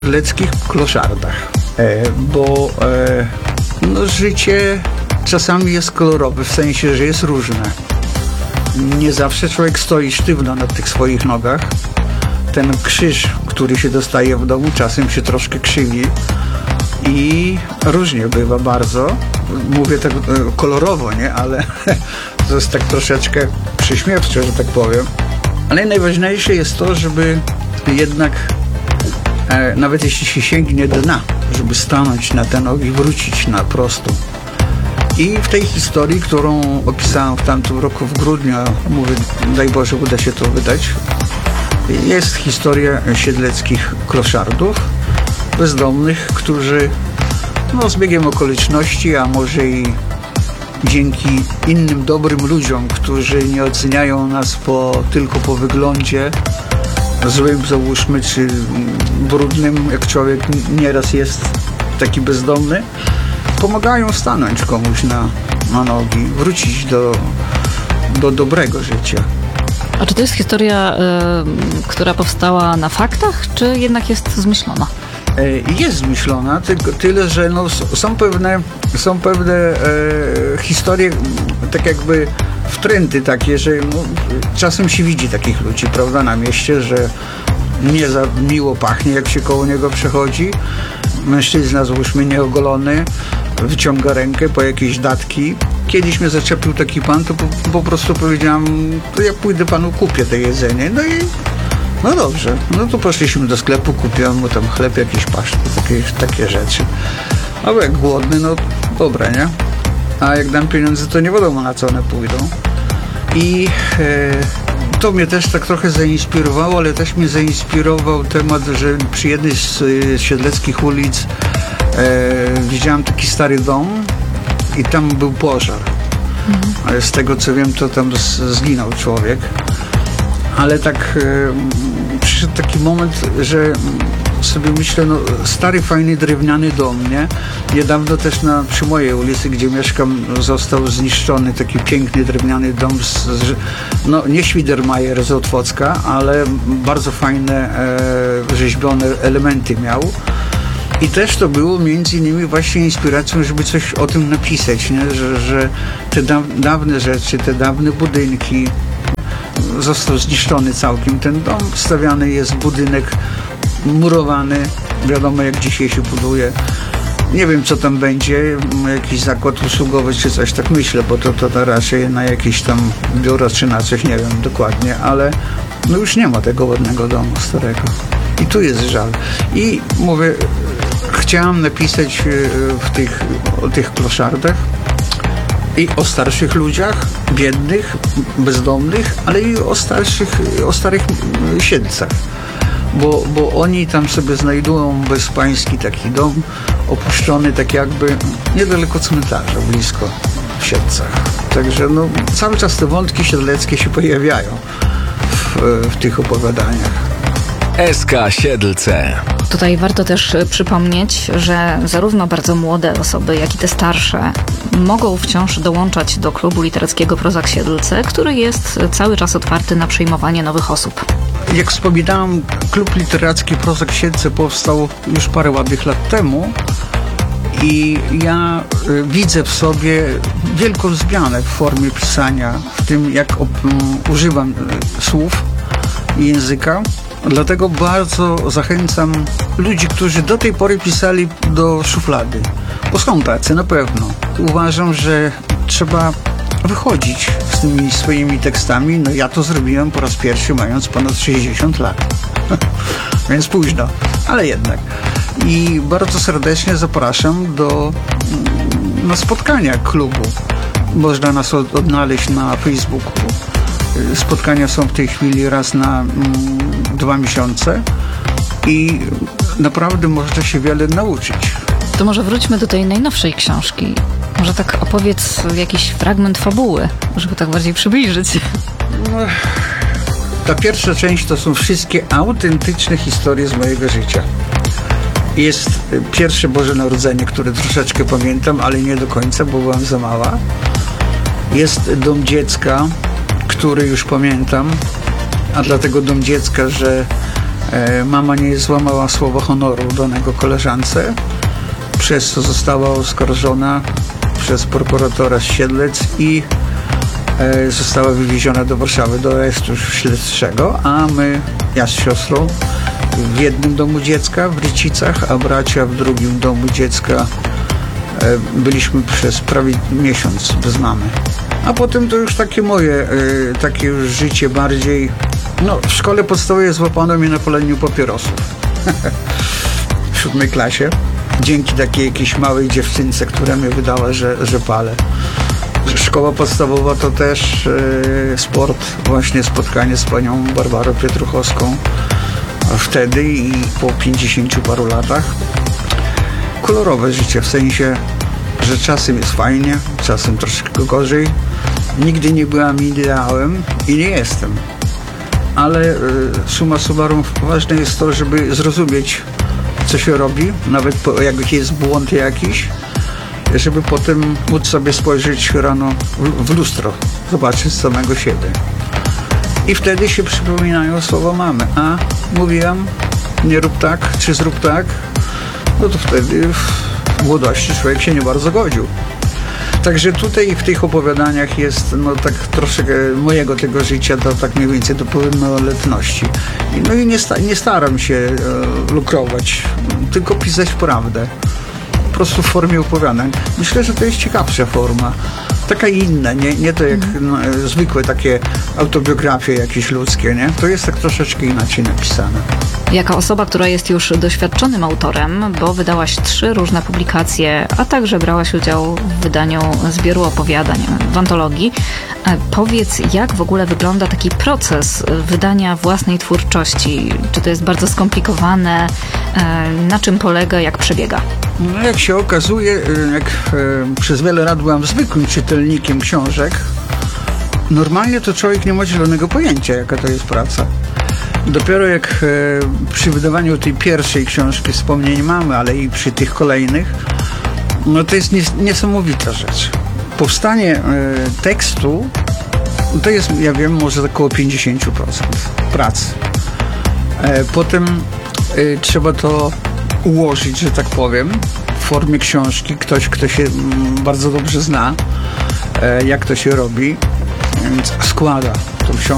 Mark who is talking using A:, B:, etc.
A: leckich kloszardach, bo życie czasami jest kolorowe, w sensie, że jest różne. Nie zawsze człowiek stoi sztywno na tych swoich nogach. Ten krzyż, który się dostaje w domu, czasem się troszkę krzywi i różnie bywa bardzo. Mówię tak kolorowo, nie? Ale to jest tak troszeczkę przyśmiewcze, że tak powiem. Ale najważniejsze jest to, żeby jednak nawet jeśli się sięgnie dna, żeby stanąć na te nogi, wrócić na prostą. I w tej historii, którą opisałem w tamtym roku w grudniu, mówię, daj Boże, uda się to wydać, jest historia siedleckich kloszardów, bezdomnych, którzy z biegiem okoliczności, a może i dzięki innym dobrym ludziom, którzy nie oceniają nas tylko po wyglądzie, złym załóżmy, czy brudnym, jak człowiek nieraz jest taki bezdomny, pomagają stanąć komuś na nogi, wrócić do dobrego życia.
B: A czy to jest historia, która powstała na faktach, czy jednak jest zmyślona?
A: Jest zmyślona, tyle, że są pewne historie, tak jakby wtręty takie, że czasem się widzi takich ludzi, prawda, na mieście, że nie za miło pachnie, jak się koło niego przechodzi. Mężczyzna, załóżmy, nieogolony, wyciąga rękę po jakieś datki. Kiedyś mnie zaczepił taki pan, to po prostu powiedziałam, to ja pójdę panu, kupię to jedzenie. No i no dobrze, no to poszliśmy do sklepu, kupiłem mu tam chleb, jakiś pasztet, takie rzeczy. A jak głodny, no dobra, nie? A jak dam pieniądze, to nie wiadomo, na co one pójdą. I to mnie też tak trochę zainspirowało, ale też mnie zainspirował temat, że przy jednej z siedleckich ulic widziałem taki stary dom i tam był pożar. Ale z tego co wiem, to tam zginął człowiek. Ale tak przyszedł taki moment, że sobie myślę, stary, fajny, drewniany dom, nie? Niedawno też przy mojej ulicy, gdzie mieszkam, został zniszczony taki piękny, drewniany dom nie Świdermajer z Otwocka, ale bardzo fajne, rzeźbione elementy miał. I też to było między innymi właśnie inspiracją, żeby coś o tym napisać, nie? Że te dawne rzeczy, te dawne budynki, został zniszczony całkiem ten dom, stawiany jest budynek murowany, wiadomo jak dzisiaj się buduje. Nie wiem, co tam będzie, jakiś zakład usługowy czy coś, tak myślę, bo to raczej na jakieś tam biuro czy na coś, nie wiem dokładnie, ale już nie ma tego ładnego domu starego. I tu jest żal. I mówię, chciałam napisać o tych kloszardach i o starszych ludziach, biednych, bezdomnych, ale i o starych siedlcach. Bo oni tam sobie znajdują bezpański taki dom, opuszczony tak jakby niedaleko cmentarza, blisko w Siedlcach. Także cały czas te wątki siedleckie się pojawiają w tych opowiadaniach.
C: SK Siedlce.
B: Tutaj warto też przypomnieć, że zarówno bardzo młode osoby, jak i te starsze mogą wciąż dołączać do klubu literackiego Prozak Siedlce, który jest cały czas otwarty na przyjmowanie nowych osób.
A: Jak wspominałem, klub literacki Prozak Siedlce powstał już parę ładnych lat temu i ja widzę w sobie wielką zmianę w formie pisania, w tym jak używam słów i języka. Dlatego bardzo zachęcam ludzi, którzy do tej pory pisali do szuflady, bo są tacy na pewno. Uważam, że trzeba wychodzić z tymi swoimi tekstami. Ja to zrobiłem po raz pierwszy, mając ponad 60 lat. Więc późno, ale jednak. I bardzo serdecznie zapraszam na spotkania klubu. Można nas odnaleźć na Facebooku. Spotkania są w tej chwili raz na 2 miesiące i naprawdę można się wiele nauczyć.
B: To może wróćmy do tej najnowszej książki. Może tak opowiedz jakiś fragment fabuły, żeby tak bardziej przybliżyć.
A: Ta pierwsza część to są wszystkie autentyczne historie z mojego życia. Jest pierwsze Boże Narodzenie, które troszeczkę pamiętam, ale nie do końca, bo byłam za mała. Jest Dom Dziecka, który już pamiętam, a dlatego Dom Dziecka, że Mama nie złamała słowa honoru danego koleżance, przez co została oskarżona przez prokuratora z Siedlec i została wywieziona do Warszawy, do aresztu śledczego, a my, ja z siostrą, w jednym domu dziecka w Rycicach, a bracia w drugim domu dziecka. Byliśmy przez prawie miesiąc bez mamy. A potem to już takie moje, takie już życie bardziej... No, w szkole podstawowej złapano mnie na paleniu papierosów. W 7 klasie. Dzięki takiej jakiejś małej dziewczynce, która mi wydała, że palę. Szkoła podstawowa to też sport, właśnie spotkanie z panią Barbarą Pietruchowską wtedy i po 50 paru latach. Kolorowe życie, w sensie, że czasem jest fajnie, czasem troszkę gorzej. Nigdy nie byłam ideałem i nie jestem. Ale summa summarum ważne jest to, żeby zrozumieć, co się robi, nawet jak jest błąd jakiś, żeby potem móc sobie spojrzeć rano w lustro, zobaczyć samego siebie. I wtedy się przypominają słowa mamy. A mówiłam, nie rób tak, czy zrób tak, no to wtedy w młodości człowiek się nie bardzo godził. Także tutaj w tych opowiadaniach jest no tak troszeczkę mojego tego życia do tak mniej więcej do pełnoletności. No i nie staram się lukrować, tylko pisać prawdę. Po prostu w formie opowiadań. Myślę, że to jest ciekawsza forma. Taka inna, nie to jak zwykłe takie autobiografie jakieś ludzkie, nie? To jest tak troszeczkę inaczej napisane.
B: Jako osoba, która jest już doświadczonym autorem, bo wydałaś 3 różne publikacje, a także brałaś udział w wydaniu zbioru opowiadań w antologii, powiedz, jak w ogóle wygląda taki proces wydania własnej twórczości? Czy to jest bardzo skomplikowane? Na czym polega? Jak przebiega?
A: No jak się okazuje, jak przez wiele lat byłam zwykłym czytelnikiem książek, normalnie to człowiek nie ma zielonego pojęcia, jaka to jest praca. Dopiero jak przy wydawaniu tej pierwszej książki wspomnień mamy, ale i przy tych kolejnych, no to jest niesamowita rzecz. Powstanie tekstu to jest, ja wiem, może około 50% pracy. Potem trzeba to ułożyć, że tak powiem, w formie książki. Ktoś, kto się bardzo dobrze zna, jak to się robi, więc składa tą książkę.